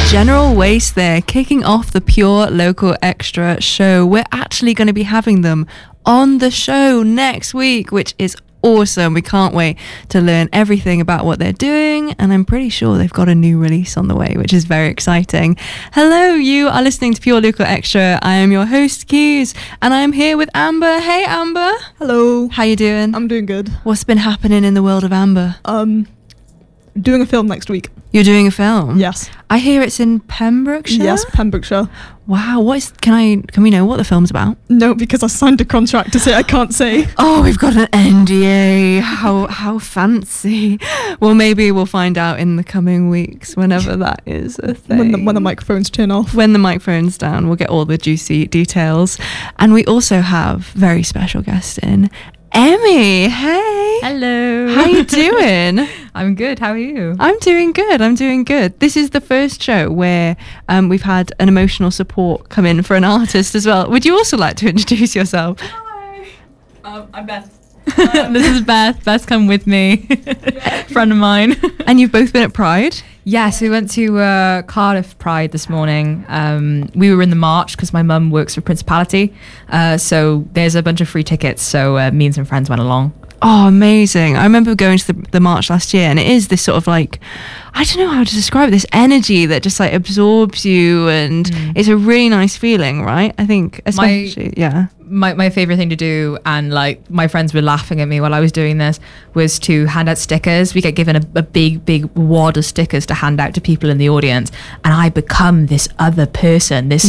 General Waste there, kicking off the Pure Local Extra show. We're actually going to be having them on the show next week, which is awesome. We can't wait to learn everything about what they're doing, and I'm pretty sure they've got a new release on the way, which is very exciting. Hello, you are listening to Pure Local Extra. I am your host, Keys, and I'm here with Amber. Hey, Amber. Hello. How you doing? I'm doing good. What's been happening in the world of Amber? Doing a film next week. You're doing a film? Yes. I hear it's in Pembrokeshire? Yes, Pembrokeshire. Wow, can we know what the film's about? No, because I signed a contract to say I can't say. Oh, we've got an NDA. How fancy. Well, maybe we'll find out in the coming weeks, whenever that is a thing. When the microphones turn off. When the microphone's down, we'll get all the juicy details. And we also have very special guest in, Emmy. Hey. Hello. How you doing? I'm good. How are you? I'm doing good. This is the first show where we've had an emotional support come in for an artist as well. Would you also like to introduce yourself? Hi. I'm Beth. This is Beth. Beth's come with me. Friend of mine. And you've both been at Pride? Yes, we went to Cardiff Pride this morning. We were in the march because my mum works for Principality. So there's a bunch of free tickets. So me and some friends went along. Oh, amazing. I remember going to the march last year, and it is this sort of like, I don't know how to describe it, this energy that just like absorbs you, and it's a really nice feeling, right? I think especially, My favourite thing to do, and like my friends were laughing at me while I was doing this, was to hand out stickers. We get given a big wad of stickers to hand out to people in the audience, and I become this other person, this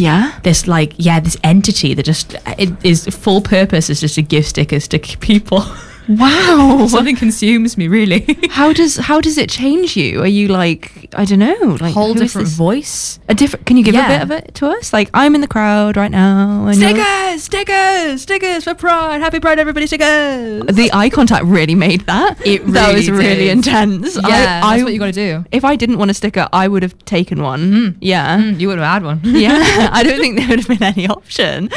entity that just, it is full purpose is just to give stickers to people. Wow. Something consumes me, really. How does it change you? Are you like, I don't know, like whole different voice? Can you give a bit of it to us? Like, I'm in the crowd right now. And stickers for Pride. Happy Pride, everybody, stickers. The eye contact really made that. That was really intense. Yeah, that's what you got to do. If I didn't want a sticker, I would have taken one. Yeah. You would have had one. Yeah. I don't think there would have been any option.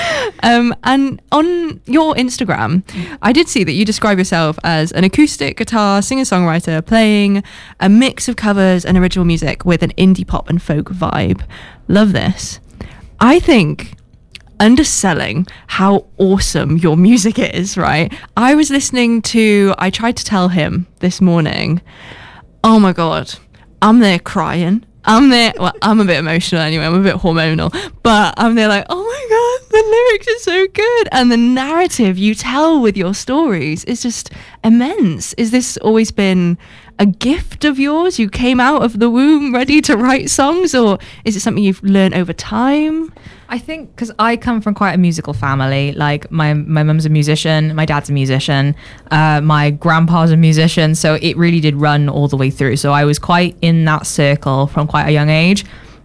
And on your Instagram, I did see that you describe yourself as an acoustic guitar singer-songwriter playing a mix of covers and original music with an indie pop and folk vibe. Love this. I think underselling how awesome your music is, right? I was listening to I Tried to Tell Him this morning. Oh my God. I'm there crying. I'm a bit emotional anyway, I'm a bit hormonal, but I'm there like, oh my God, the lyrics are so good. And the narrative you tell with your stories is just immense. Is this always been a gift of yours? You came out of the womb ready to write songs, or is it something you've learned over time? I think because I come from quite a musical family. Like my mum's a musician, my dad's a musician, my grandpa's a musician. So it really did run all the way through. So I was quite in that circle from quite a young age.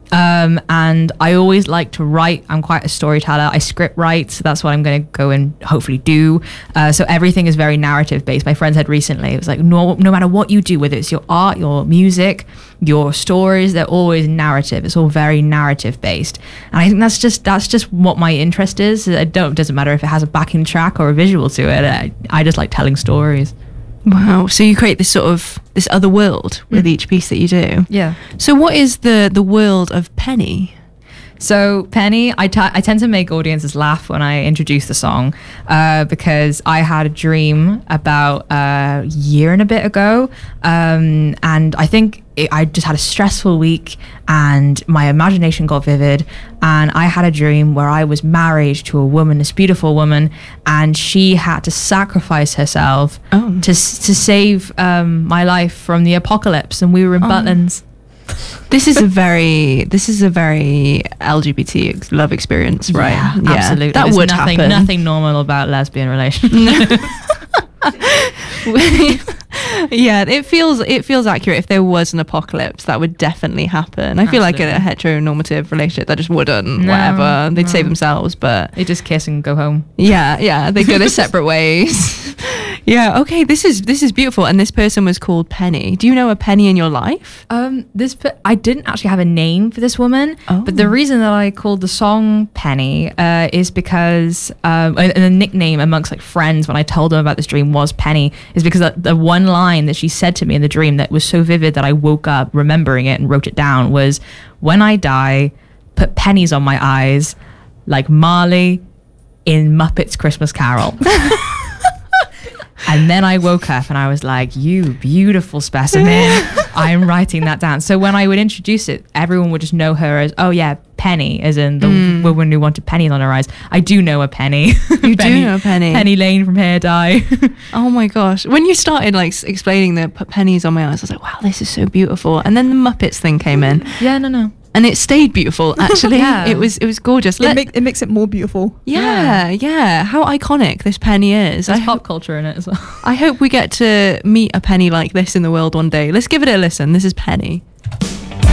And I always like to write. I'm quite a storyteller. I script write, so that's what I'm going to go and hopefully do. So everything is very narrative based. My friend said recently, it was like, no matter what you do, whether it's your art, your music, your stories, they're always narrative. It's all very narrative based. And I think that's just what my interest is. It doesn't matter if it has a backing track or a visual to it. I just like telling stories. Wow. So you create this other world with each piece that you do. Yeah. So what is the world of Penny? So Penny, I tend to make audiences laugh when I introduce the song because I had a dream about a year and a bit ago, and I think I just had a stressful week and my imagination got vivid, and I had a dream where I was married to a woman, this beautiful woman, and she had to sacrifice herself to save my life from the apocalypse, and we were in Butlins. This is a very LGBT love experience, right? Yeah, absolutely. That would happen. Nothing normal about lesbian relations. Yeah, it feels accurate. If there was an apocalypse, that would definitely happen. I feel like a heteronormative relationship that just wouldn't. Whatever, they'd save themselves, but they just kiss and go home. Yeah, they go their separate ways. Yeah, okay, this is beautiful. And this person was called Penny. Do you know a Penny in your life? I didn't actually have a name for this woman, but the reason that I called the song Penny is because and a nickname amongst like friends when I told them about this dream was Penny, is because the one line line that she said to me in the dream that was so vivid that I woke up remembering it and wrote it down was, when I die, put pennies on my eyes like Marley in Muppets Christmas Carol. And then I woke up and I was like, you beautiful specimen. I'm writing that down. So when I would introduce it, everyone would just know her as, oh yeah, Penny, as in the woman who wanted pennies on her eyes. I do know a Penny. You do know a Penny. Penny Lane from Hair Dye. Oh my gosh. When you started like explaining the put pennies on my eyes, I was like, wow, this is so beautiful. And then the Muppets thing came in. Yeah, no. And it stayed beautiful, actually. Yeah. It was gorgeous. It makes it more beautiful. Yeah. How iconic this penny is. There's pop culture in it as well. I hope we get to meet a penny like this in the world one day. Let's give it a listen. This is Penny.